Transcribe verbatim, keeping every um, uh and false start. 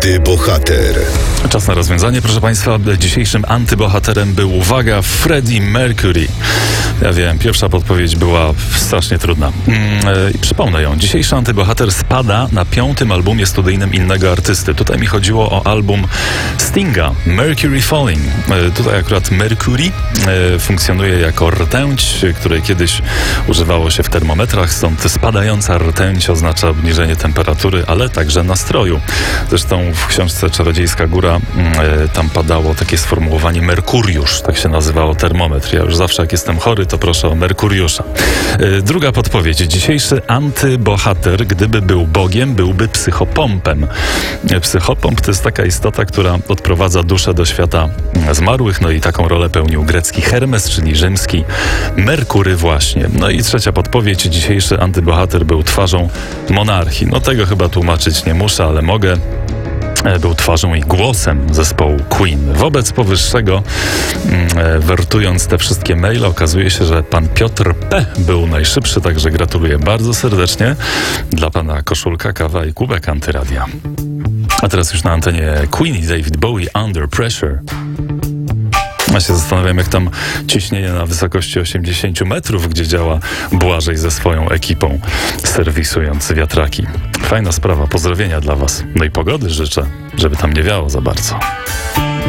Antybohater. Czas na rozwiązanie, proszę Państwa. Dzisiejszym antybohaterem był, uwaga, Freddie Mercury. Ja wiem, pierwsza podpowiedź była strasznie trudna. I przypomnę ją. Dzisiejszy antybohater spada na piątym albumie studyjnym innego artysty. Tutaj mi chodziło o album Stinga, Mercury Falling. Tutaj akurat Mercury funkcjonuje jako rtęć, której kiedyś używało się w termometrach, stąd spadająca rtęć oznacza obniżenie temperatury, ale także nastroju. Zresztą w książce Czarodziejska Góra e, tam padało takie sformułowanie Merkuriusz, tak się nazywało termometr. Ja już zawsze jak jestem chory, to proszę o Merkuriusza. E, druga podpowiedź. Dzisiejszy antybohater, gdyby był Bogiem, byłby psychopompem. E, psychopomp to jest taka istota, która odprowadza duszę do świata zmarłych, no i taką rolę pełnił grecki Hermes, czyli rzymski Merkury właśnie. No i trzecia podpowiedź. Dzisiejszy antybohater był twarzą monarchii. No tego chyba tłumaczyć nie muszę, ale mogę. Był twarzą i głosem zespołu Queen. Wobec powyższego, mm, wertując te wszystkie maile, okazuje się, że pan Piotr P. był najszybszy, także gratuluję bardzo serdecznie. Dla pana koszulka, kawa i kubek Antyradia. A teraz już na antenie Queen i David Bowie, Under Pressure. Ja się zastanawiam, jak tam ciśnienie na wysokości osiemdziesiąt metrów, gdzie działa Błażej ze swoją ekipą, serwisując wiatraki. Fajna sprawa, pozdrowienia dla was. No i pogody życzę, żeby tam nie wiało za bardzo.